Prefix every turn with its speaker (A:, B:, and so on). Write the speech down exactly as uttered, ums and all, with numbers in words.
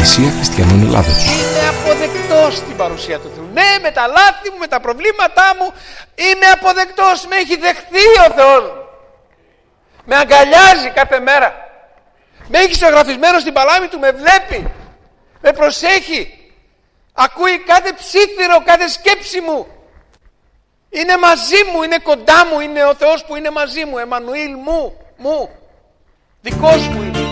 A: Εκκλησία Χριστιανών Ελλάδος.
B: Είμαι αποδεκτός στην παρουσία του Θεού. Ναι, με τα λάθη μου, με τα προβλήματά μου, είμαι αποδεκτός. Με έχει δεχθεί ο Θεός. Με αγκαλιάζει κάθε μέρα. Με έχει ζωγραφισμένο στην παλάμη του, με βλέπει. Με προσέχει. Ακούει κάθε ψίθυρο, κάθε σκέψη μου. Είναι μαζί μου, είναι κοντά μου, είναι ο Θεός που είναι μαζί μου. Εμμανουήλ μου, μου. Δικός μου είναι.